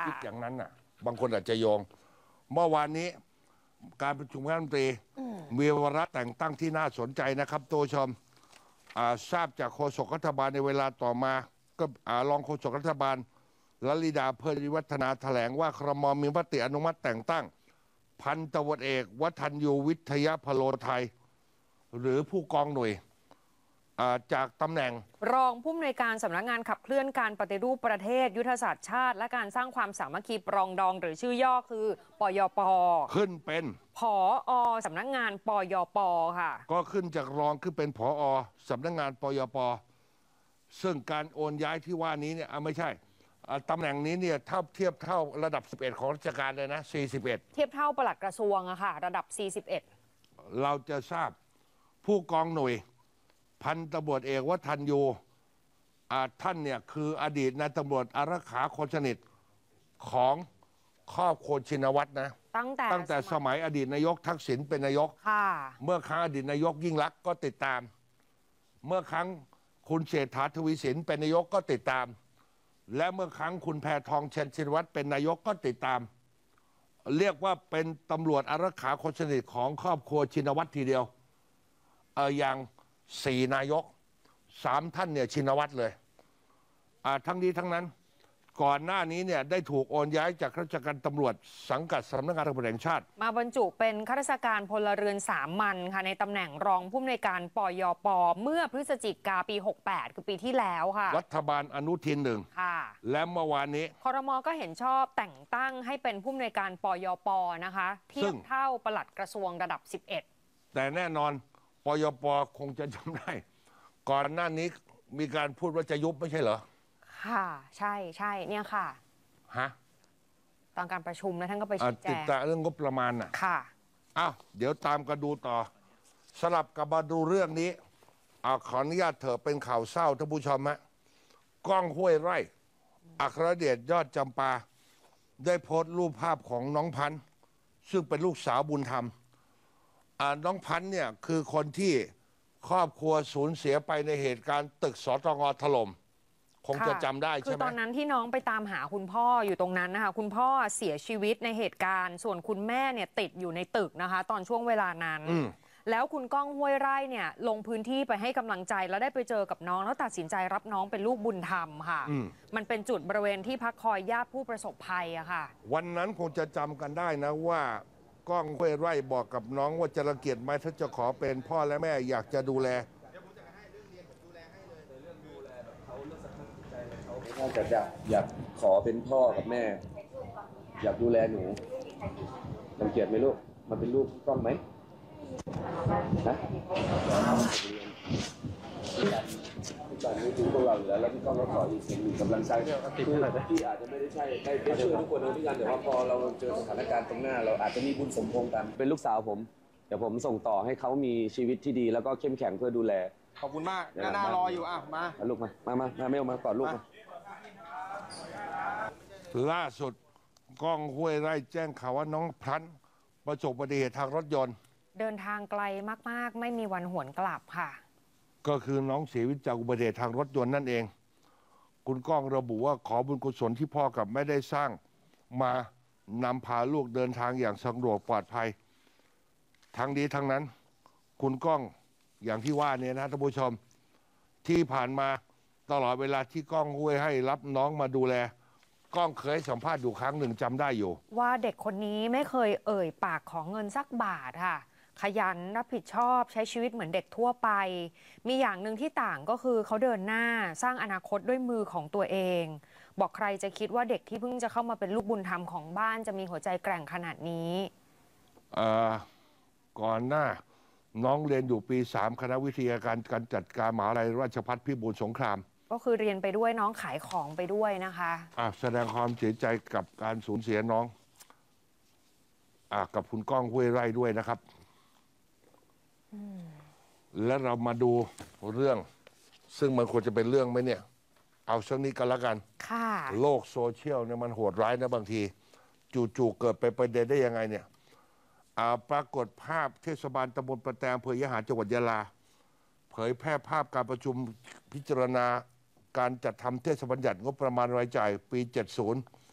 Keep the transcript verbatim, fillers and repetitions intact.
คิดอย่างนั้นน่ะบางคนอาจจะโยงเมื่อวานนี้การประชุมคณะรัฐมนตรีมีวาระแต่งตั้งที่น่าสนใจนะครับตัวชมทราบจากโฆษกรัฐบาลในเวลาต่อมาก็รองโฆษกรัฐบาลลลิดาเพลินวิวัฒนาแถลงว่าครม.มีมติอนุมัติแต่งตั้งพันตำรวจเอกวัฒนยูวิทยาพโลไทยหรือผู้กองหน่วยจากตำแหน่งรองผู้อำนวยการสำนักงานขับเคลื่อนการปฏิรูปประเทศยุทธศาสตร์ชาติและการสร้างความสามัคคีปรองดองหรือชื่อย่อคือปยป. ขึ้นเป็นผอ.สำนักงานปยป.ค่ะก็ขึ้นจากรองขึ้นเป็นผอ.สำนักงานปยป.ซึ่งการโอนย้ายที่ว่านี้เนี่ยไม่ใช่ตำแหน่งนี้เนี่ยเท่าเทียบเท่าระดับสิบเอ็ดของราชการเลยนะสี่สิบเอ็ดเทียบเท่าปลัดกระทรวงอะค่ะระดับสี่สิบเอ็ดเราจะทราบผู้กองหน่วยพันตำรวจเอกวัฒนยูท่านเนี่ยคืออดีตนายตำรวจอารักขาคนสนิทของครอบครัวชินวัตรนะตั้งแต่ตั้งแต่สมัยอดีตนายกทักษิณเป็นนายกเมื่อครั้งอดีตนายกยิ่งลักษณ์ก็ติดตามเมื่อครั้งคุณเศรษฐาทวีสินเป็นนายกก็ติดตามและเมื่อครั้งคุณแพทองเชนชินวัตรเป็นนายกก็ติดตามเรียกว่าเป็นตำรวจอารักขาคนสนิทของครอบครัวชินวัตรทีเดียวเอออย่างสี่นายกสามท่านเนี่ยชินวัตรเลยทั้งนี้ทั้งนั้นก่อนหน้านี้เนี่ยได้ถูกโอนย้ายจากราชการตำรวจสังกัดสำนักงานตำรวจแห่งชาติมาบรรจุเป็นข้าราชการพลเรือนสามัญค่ะในตำแหน่งรองผู้อำนวยการปยป.เมื่อพฤศจิกาปีหกสิบแปดคือปีที่แล้วค่ะรัฐบาลอนุทินหนึ่งค่ะและเมื่อวานนี้ครม.ก็เห็นชอบแต่งตั้งให้เป็นผู้อำนวยการปยป.นะคะเทียบเท่าปลัดกระทรวงระดับสิบเอ็ดแต่แน่นอนปยป.คงจะจำได้ก่อนหน้านี้มีการพูดว่าจะยุบไม่ใช่เหรอค่ะใช่ใช่เนี่ยค่ะฮะตอนการประชุมนะท่านก็ไปชี้แจงติดตามเรื่องงบประมาณน่ะค่ะอ้าวเดี๋ยวตามกันดูต่อสลับกับมาดูเรื่องนี้เอาขออนุญาตเถอะเป็นข่าวเศร้าท่านผู้ชมฮะก้องห้วยไร่อัครเดชยอดจำปาได้โพสต์รูปภาพของน้องพันธุ์ซึ่งเป็นลูกสาวบุญธรรมน้องพันธุ์เนี่ยคือคนที่ครอบครัวสูญเสียไปในเหตุการณ์ตึกสตง.ถล่มคงจะจำได้ใช่ไหมคือตอนนั้นที่น้องไปตามหาคุณพ่ออยู่ตรงนั้นนะคะคุณพ่อเสียชีวิตในเหตุการณ์ส่วนคุณแม่เนี่ยติดอยู่ในตึกนะคะตอนช่วงเวลานั้นแล้วคุณก้องห้วยไร่เนี่ยลงพื้นที่ไปให้กำลังใจแล้วได้ไปเจอกับน้องแล้วตัดสินใจรับน้องเป็นลูกบุญธรรมค่ะมันเป็นจุดบริเวณที่พักคอยญาติผู้ประสบภัยอะค่ะวันนั้นคงจะจำกันได้นะว่าก้องห้วยไร่บอกกับน้องว่าจะรังเกียจไหมถ้าจะขอเป็นพ่อและแม่อยากจะดูแลถ้าจะอยากอยากขอเป็นพ่อกับแม่อยากดูแลหนูรังเกียจไหมลูกมันเป็นลูกต้องไหมนะทุกการนี้ดูพวกเราอยู่แล้วแล้วพี่ก้องก็ขออีกสิ่งหนึ่งกำลังใจคือพี่อาจจะไม่ได้ใช่ได้ได้ช่วยทุกคนในที่งานแต่ว่าพอเราเจอสถานการณ์ตรงหน้าเราอาจจะมีบุญสมพงษ์กันเป็นลูกสาวผมเดี๋ยวผมส่งต่อให้เขามีชีวิตที่ดีแล้วก็เข้มแข็งเพื่อดูแลขอบคุณมากหน้ารออยู่อ่ะมาลูกมามามามาไม่เอามากอดลูกมาล่าสุดก้องห้วยไร่แจ้งข่าวว่าน้องพลันประสบอุบัติเหตุทางรถยนต์เดินทางไกลมากๆไม่มีวันหวนกลับค่ะก็คือน้องเสียชีวิตจากอุบัติเหตุทางรถยนต์นั่นเองคุณก้องระบุว่าขอบุญกุศลที่พ่อกับแม่ได้สร้างมานำพาลูกเดินทางอย่างสะดวกปลอดภัยทั้งนี้ทั้งนั้นคุณก้องอย่างที่ว่าเนี่ยนะท่านผู้ชมที่ผ่านมาตลอดเวลาที่ก้องห้วยให้รับน้องมาดูแลก้องเคยสัมภาษณ์อยู่ครั้งหนึ่งจำได้อยู่ว่าเด็กคนนี้ไม่เคยเอ่ยปากขอเงินสักบาทค่ะขยันรับผิดชอบใช้ชีวิตเหมือนเด็กทั่วไปมีอย่างหนึ่งที่ต่างก็คือเขาเดินหน้าสร้างอนาคตด้วยมือของตัวเองบอกใครจะคิดว่าเด็กที่เพิ่งจะเข้ามาเป็นลูกบุญธรรมของบ้านจะมีหัวใจแกร่งขนาดนี้เอ่อก่อนหน้าน้องเรียนอยู่ปีสามคณะวิทยาการการจัดการมหาวิทยาลัยราชภัฏพิบูลสงครามก็คือเรียนไปด้วยน้องขายของไปด้วยนะคะอ่ะแสดงความเสียใจกับการสูญเสียน้องอ่ะกับคุณก้องห้วยไร่ด้วยนะครับและเรามาดูเรื่องซึ่งมันควรจะเป็นเรื่องไหมเนี่ยเอาสักนี้กันละกันค่ะโลกโซเชียลเนี่ยมันโหดร้ายนะบางทีจู่ๆเกิดไปประเด็นได้ยังไงเนี่ยปรากฏภาพเทศบาลตำบลประแตงอำเภอยะหาจังหวัดยะลาเผยแพร่ภาพการประชุมพิจารณาการจัดทำเทศบัญญัติงบประมาณรายจ่ายปีเจ็ดสิบ